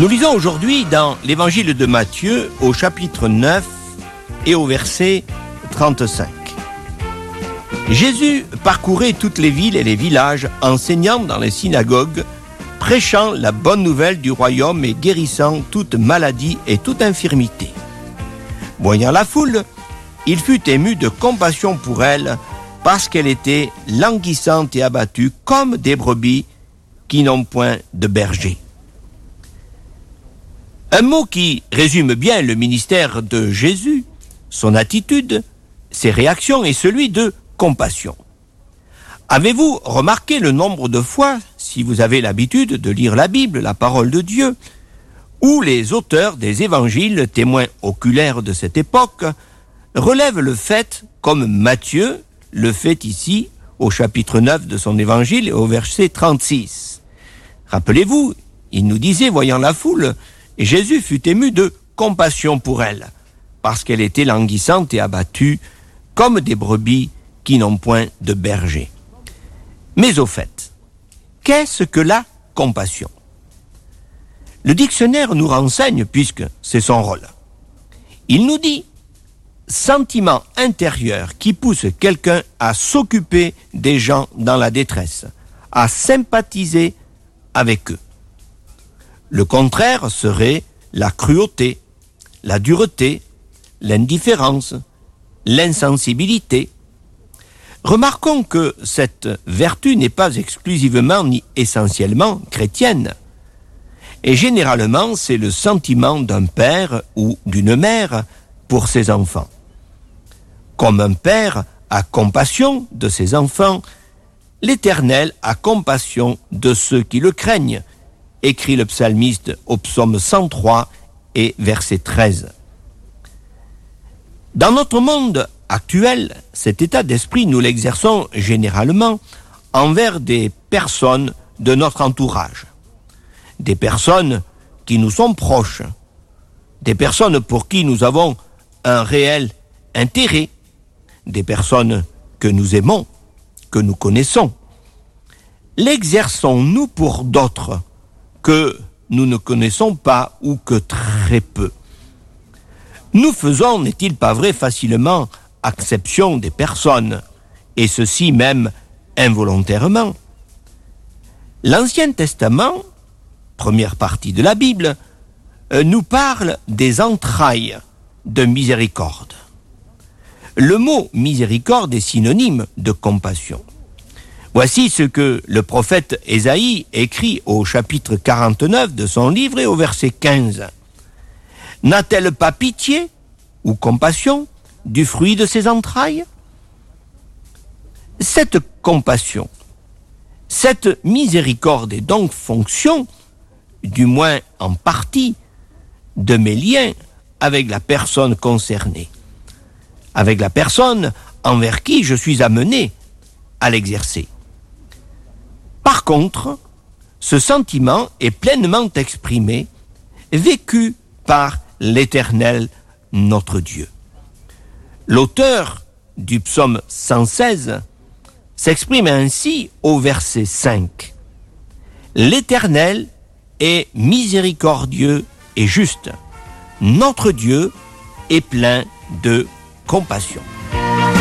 Nous lisons aujourd'hui dans l'évangile de Matthieu au chapitre 9 et au verset 35. Jésus parcourait toutes les villes et les villages, enseignant dans les synagogues, prêchant la bonne nouvelle du royaume et guérissant toute maladie et toute infirmité. Voyant la foule, il fut ému de compassion pour elle, parce qu'elle était languissante et abattue comme des brebis qui n'ont point de berger. Un mot qui résume bien le ministère de Jésus, son attitude, ses réactions est celui de compassion. Avez-vous remarqué le nombre de fois, si vous avez l'habitude de lire la Bible, la parole de Dieu, où les auteurs des évangiles, témoins oculaires de cette époque, relèvent le fait, comme Matthieu le fait ici, au chapitre 9 de son évangile et au verset 36. Rappelez-vous, il nous disait, voyant la foule, et Jésus fut ému de compassion pour elle, parce qu'elle était languissante et abattue, comme des brebis qui n'ont point de berger. Mais au fait, qu'est-ce que la compassion ? Le dictionnaire nous renseigne, puisque c'est son rôle. Il nous dit « sentiment intérieur qui pousse quelqu'un à s'occuper des gens dans la détresse, à sympathiser avec eux ». Le contraire serait la cruauté, la dureté, l'indifférence, l'insensibilité. Remarquons que cette vertu n'est pas exclusivement ni essentiellement chrétienne. Et généralement, c'est le sentiment d'un père ou d'une mère pour ses enfants. Comme un père a compassion de ses enfants, l'Éternel a compassion de ceux qui le craignent, écrit le psalmiste au psaume 103 et verset 13. Dans notre monde actuel, cet état d'esprit, nous l'exerçons généralement envers des personnes de notre entourage, des personnes qui nous sont proches, des personnes pour qui nous avons un réel intérêt, des personnes que nous aimons, que nous connaissons. L'exerçons-nous pour d'autres que nous ne connaissons pas ou que très peu? Nous faisons, n'est-il pas vrai, facilement acception des personnes, et ceci même involontairement. L'Ancien Testament, première partie de la Bible, nous parle des entrailles de miséricorde. Le mot miséricorde est synonyme de compassion. Voici ce que le prophète Ésaïe écrit au chapitre 49 de son livre et au verset 15. « N'a-t-elle pas pitié ou compassion du fruit de ses entrailles ?» Cette compassion, cette miséricorde est donc fonction, du moins en partie, de mes liens avec la personne concernée, avec la personne envers qui je suis amené à l'exercer. Par contre, ce sentiment est pleinement exprimé, vécu par l'Éternel, notre Dieu. L'auteur du psaume 116 s'exprime ainsi au verset 5. « L'Éternel est miséricordieux et juste. Notre Dieu est plein de compassion. »